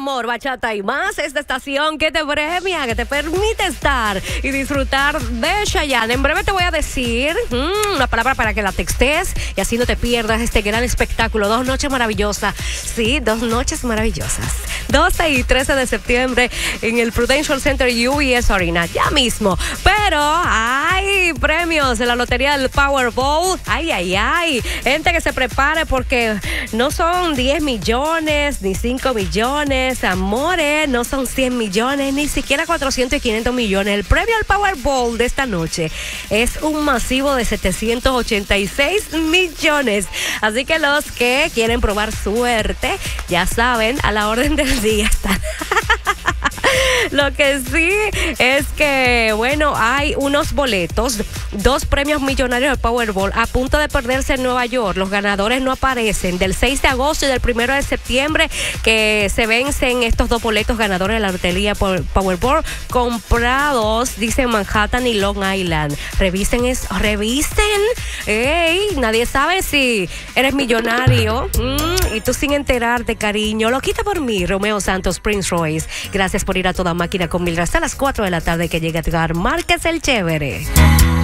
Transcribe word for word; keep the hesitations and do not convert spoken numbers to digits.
amor, bachata y más. Esta estación que te premia, que te permite estar y disfrutar de Chayanne. En breve te voy a decir mmm, una palabra para que la textes y así no te pierdas este gran espectáculo. Dos noches maravillosas. Sí, dos noches maravillosas. doce y trece de septiembre en el Prudential Center U B S Arena. Ya mismo. Pero hay premios en la lotería del Powerball. Ay, ay, ay. Gente que se prepare porque no son diez millones ni cinco millones. Amores, no son cien millones, ni siquiera cuatrocientos y quinientos millones. El premio al Powerball de esta noche es un masivo de setecientos ochenta y seis millones. Así que los que quieren probar suerte, ya saben, a la orden del día están. Lo que sí es que, bueno, hay unos boletos, dos premios millonarios del Powerball a punto de perderse en Nueva York. Los ganadores no aparecen. Del seis de agosto y del primero de septiembre que se vencen estos dos boletos ganadores de la lotería Powerball comprados, dice Manhattan y Long Island. Revisen eso, revisen. Ey, nadie sabe si eres millonario mm, y tú sin enterarte, cariño. Lo quita por mí, Romeo Santos, Prince Royce. Gracias por ir a toda máquina con Mildred hasta las cuatro de la tarde que llegue a Edgar Márquez el Chévere.